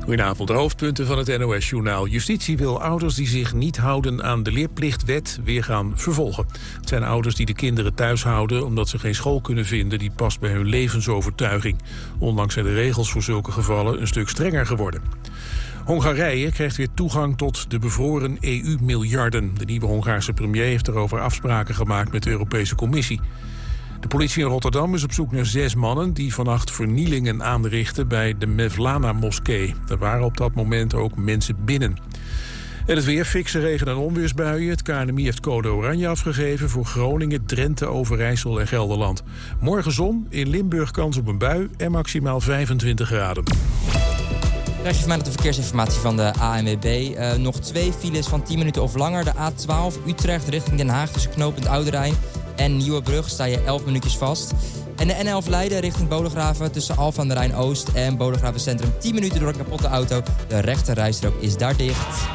Goedenavond, de hoofdpunten van het NOS-journaal. Justitie wil ouders die zich niet houden aan de leerplichtwet weer gaan vervolgen. Het zijn ouders die de kinderen thuis houden omdat ze geen school kunnen vinden die past bij hun levensovertuiging. Onlangs zijn de regels voor zulke gevallen een stuk strenger geworden. Hongarije krijgt weer toegang tot de bevroren EU-miljarden. De nieuwe Hongaarse premier heeft erover afspraken gemaakt met de Europese Commissie. De politie in Rotterdam is op zoek naar 6 mannen die vannacht vernielingen aanrichten bij de Mevlana-moskee. Er waren op dat moment ook mensen binnen. En het weer, fikse regen- en onweersbuien. Het KNMI heeft code oranje afgegeven voor Groningen, Drenthe, Overijssel en Gelderland. Morgen zon, in Limburg kans op een bui en maximaal 25 graden. Krijg je vanmiddag de verkeersinformatie van de ANWB. Nog 2 files van 10 minuten of langer. De A12 Utrecht richting Den Haag tussen knooppunt Oude Rijn en Nieuwebrug sta je 11 minuutjes vast. En de N11 Leiden richting Bodegraven tussen Alphen aan de Rijn Oost en Bodegraven Centrum 10 minuten door een kapotte auto. De rechte rijstrook is daar dicht.